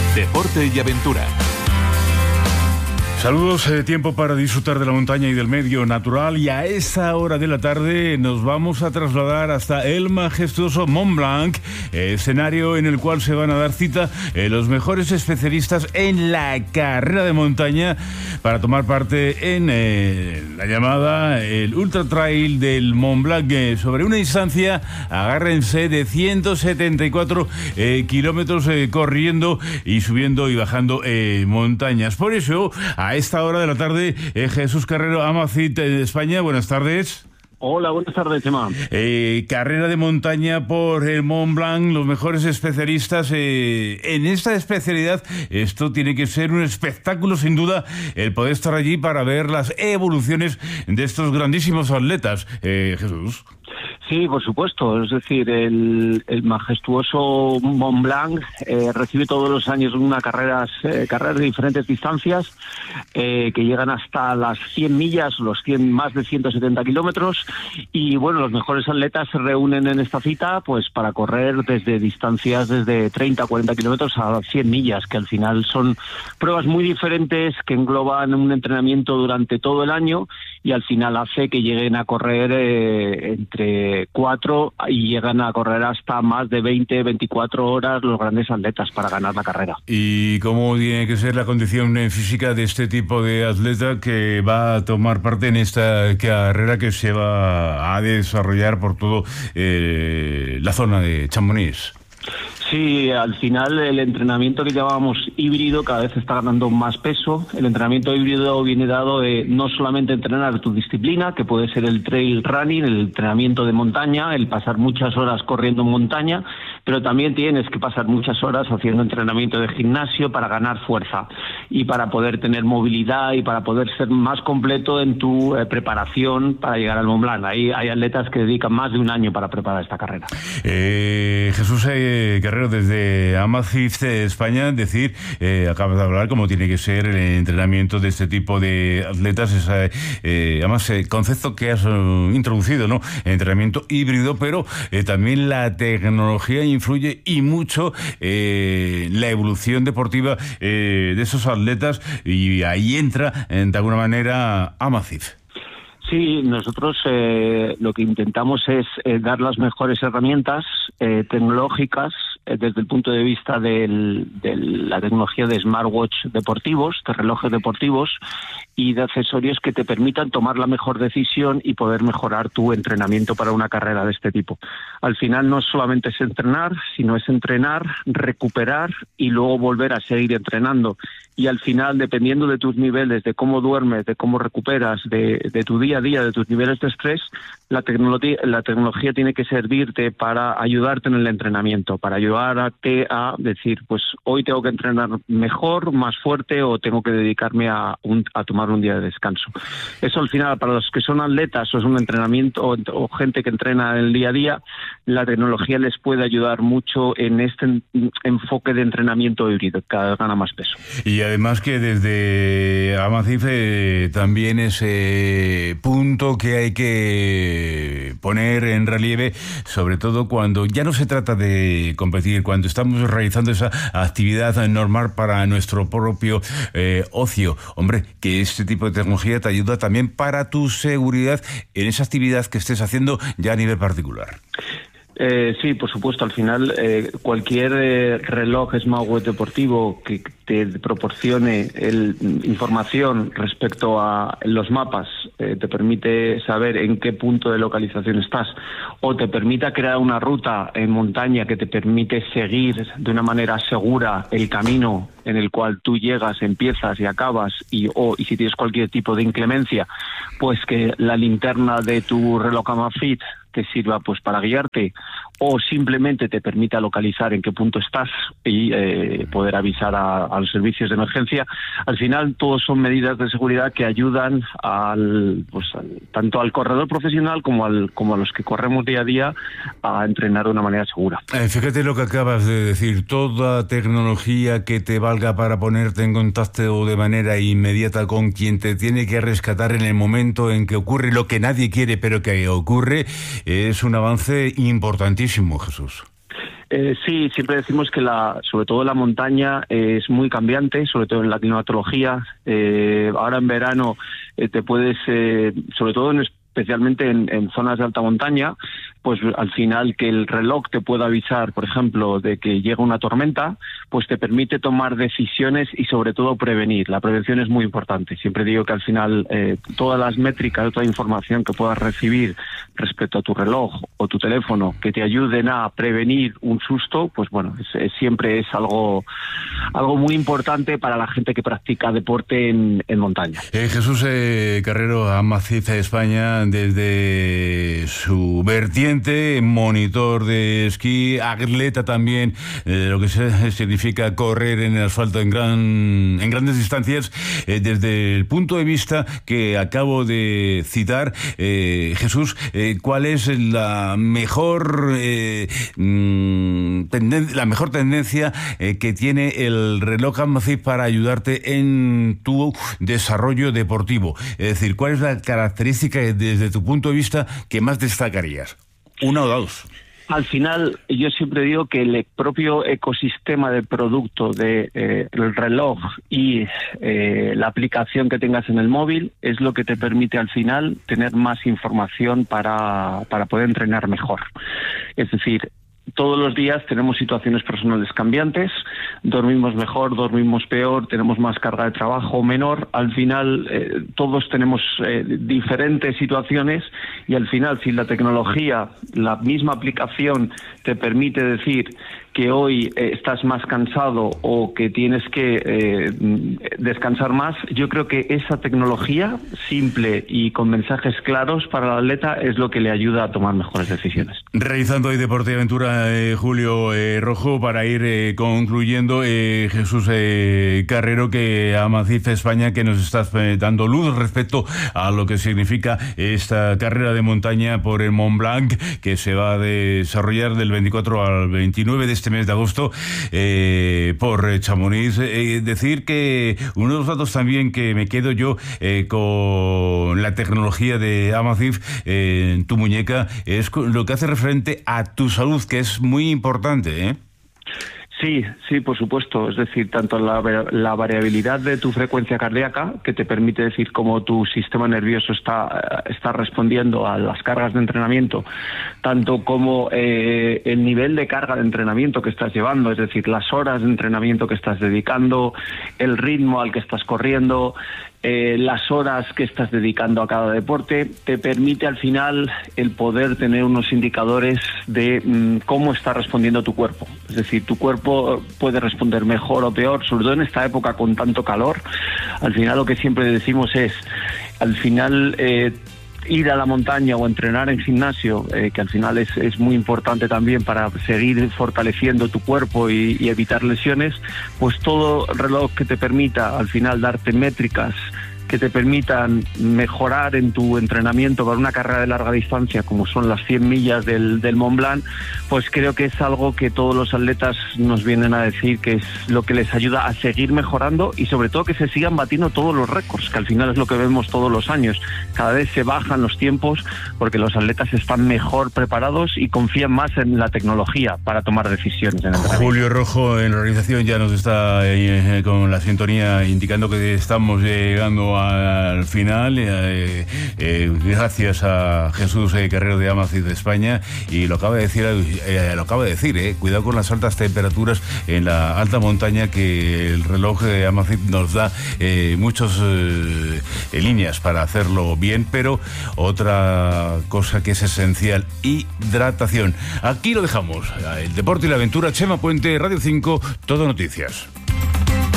Deporte y aventura. Saludos, tiempo para disfrutar de la montaña y del medio natural, y a esa hora de la tarde nos vamos a trasladar hasta el majestuoso Mont Blanc, escenario en el cual se van a dar cita los mejores especialistas en la carrera de montaña para tomar parte en la llamada el Ultra Trail del Mont Blanc, sobre una distancia, agárrense, de 174 kilómetros corriendo y subiendo y bajando montañas. Por eso, a esta hora de la tarde, Jesús Carrero, Amazfit España. Buenas tardes. Hola, buenas tardes, Chema. Carrera de montaña por el Mont Blanc, los mejores especialistas en esta especialidad. Esto tiene que ser un espectáculo, sin duda, el poder estar allí para ver las evoluciones de estos grandísimos atletas. Jesús. Sí, por supuesto. Es decir, el majestuoso Mont Blanc recibe todos los años carreras de diferentes distancias que llegan hasta las 100 millas, más de 170 kilómetros. Y bueno, los mejores atletas se reúnen en esta cita pues para correr desde distancias desde 30 a 40 kilómetros a 100 millas, que al final son pruebas muy diferentes que engloban un entrenamiento durante todo el año y al final hace que lleguen a correr entre 4 y llegan a correr hasta más de 24 horas los grandes atletas para ganar la carrera. ¿Y cómo tiene que ser la condición física de este tipo de atleta que va a tomar parte en esta carrera que se va a desarrollar por todo la zona de Chamonix? Sí, al final el entrenamiento que llamábamos híbrido cada vez está ganando más peso. El entrenamiento híbrido viene dado de no solamente entrenar tu disciplina, que puede ser el trail running, el entrenamiento de montaña, el pasar muchas horas corriendo en montaña, pero también tienes que pasar muchas horas haciendo entrenamiento de gimnasio para ganar fuerza y para poder tener movilidad y para poder ser más completo en tu preparación para llegar al Mont Blanc. Ahí hay atletas que dedican más de un año para preparar esta carrera. Jesús Carrero, desde Amazfit España, acabas de hablar cómo tiene que ser el entrenamiento de este tipo de atletas, además el concepto que has introducido, ¿no? Entrenamiento híbrido, pero también la tecnología influye y mucho la evolución deportiva de esos atletas, y ahí entra de alguna manera Amazfit. Sí, nosotros lo que intentamos es dar las mejores herramientas tecnológicas desde el punto de vista de la tecnología de smartwatch deportivos, de relojes deportivos y de accesorios que te permitan tomar la mejor decisión y poder mejorar tu entrenamiento para una carrera de este tipo. Al final no solamente es entrenar, sino es entrenar, recuperar y luego volver a seguir entrenando. Y al final, dependiendo de tus niveles, de cómo duermes, de cómo recuperas, de tu día a día, de tus niveles de estrés, la tecnología tiene que servirte para ayudarte en el entrenamiento, para ayudarte a decir, pues hoy tengo que entrenar mejor, más fuerte, o tengo que dedicarme a tomar un día de descanso. Eso al final, para los que son atletas o es un entrenamiento o gente que entrena en el día a día, la tecnología les puede ayudar mucho en este enfoque de entrenamiento híbrido, que cada vez gana más peso. Y además que desde Amazfit también ese punto que hay que poner en relieve, sobre todo cuando ya no se trata de competir, cuando estamos realizando esa actividad normal para nuestro propio ocio. Hombre, que este tipo de tecnología te ayuda también para tu seguridad en esa actividad que estés haciendo ya a nivel particular. Sí, por supuesto. Al final, cualquier reloj smartwatch deportivo que te proporcione información respecto a los mapas, te permite saber en qué punto de localización estás, o te permita crear una ruta en montaña que te permite seguir de una manera segura el camino en el cual tú llegas, empiezas y acabas, y si tienes cualquier tipo de inclemencia, pues que la linterna de tu reloj Amazfit te sirva pues para guiarte, o simplemente te permita localizar en qué punto estás y poder avisar a los servicios de emergencia. Al final, todos son medidas de seguridad que ayudan tanto al corredor profesional como a los que corremos día a día a entrenar de una manera segura. Fíjate lo que acabas de decir, toda tecnología que te valga para ponerte en contacto de manera inmediata con quien te tiene que rescatar en el momento en que ocurre lo que nadie quiere pero que ocurre, es un avance importantísimo, Jesús. Sí, siempre decimos que sobre todo la montaña es muy cambiante, sobre todo en la climatología. Ahora en verano te puedes, sobre todo especialmente en zonas de alta montaña, pues al final que el reloj te pueda avisar, por ejemplo, de que llega una tormenta, pues te permite tomar decisiones y sobre todo prevenir. La prevención es muy importante. Siempre digo que al final todas las métricas, toda información que puedas recibir respecto a tu reloj o tu teléfono que te ayuden a prevenir un susto, pues bueno, siempre es algo muy importante para la gente que practica deporte en montaña. Jesús Carrero, Amazfit España, desde su vertiente, monitor de esquí, atleta también, lo que significa correr en el asfalto en grandes distancias, desde el punto de vista que acabo de citar, Jesús, ¿cuál es la mejor tendencia que tiene el reloj Amazfit para ayudarte en tu desarrollo deportivo? Es decir, ¿cuál es la característica desde tu punto de vista que más destacarías? ¿Una o dos? Al final, yo siempre digo que el propio ecosistema de producto del reloj y la aplicación que tengas en el móvil es lo que te permite al final tener más información para poder entrenar mejor. Es decir, todos los días tenemos situaciones personales cambiantes, dormimos mejor, dormimos peor, tenemos más carga de trabajo, menor. Al final todos tenemos diferentes situaciones y al final si la tecnología, la misma aplicación te permite decir que hoy estás más cansado o que tienes que descansar más, yo creo que esa tecnología simple y con mensajes claros para el atleta es lo que le ayuda a tomar mejores decisiones. Realizando hoy Deporte y Aventura, Julio Rojo, para ir concluyendo, Jesús Carrero, que Amazfit España, que nos estás dando luz respecto a lo que significa esta carrera de montaña por el Mont Blanc, que se va a desarrollar del 24 al 29 de este mes de agosto por Chamonix. Decir que uno de los datos también que me quedo yo con la tecnología de Amazfit en tu muñeca es lo que hace referente a tu salud, que es muy importante, ¿eh? Sí, por supuesto. Es decir, tanto la variabilidad de tu frecuencia cardíaca, que te permite decir cómo tu sistema nervioso está respondiendo a las cargas de entrenamiento, tanto como el nivel de carga de entrenamiento que estás llevando, es decir, las horas de entrenamiento que estás dedicando, el ritmo al que estás corriendo, las horas que estás dedicando a cada deporte, te permite al final el poder tener unos indicadores de cómo está respondiendo tu cuerpo. Es decir, tu cuerpo puede responder mejor o peor, sobre todo en esta época con tanto calor. Al final lo que siempre decimos es, al final ir a la montaña o entrenar en gimnasio, que al final es muy importante también para seguir fortaleciendo tu cuerpo y evitar lesiones, pues todo reloj que te permita al final darte métricas que te permitan mejorar en tu entrenamiento para una carrera de larga distancia, como son las 100 millas del Mont Blanc, pues creo que es algo que todos los atletas nos vienen a decir que es lo que les ayuda a seguir mejorando y sobre todo que se sigan batiendo todos los récords, que al final es lo que vemos todos los años. Cada vez se bajan los tiempos porque los atletas están mejor preparados y confían más en la tecnología para tomar decisiones. Julio Rojo en realización ya nos está con la sintonía indicando que estamos llegando al final, gracias a Jesús Carrero de Amazfit de España, y lo acaba de decir, cuidado con las altas temperaturas en la alta montaña, que el reloj de Amazfit nos da muchas líneas para hacerlo bien, pero otra cosa que es esencial, hidratación. Aquí lo dejamos, el deporte y la aventura. Chema Puente, Radio 5, Todo Noticias.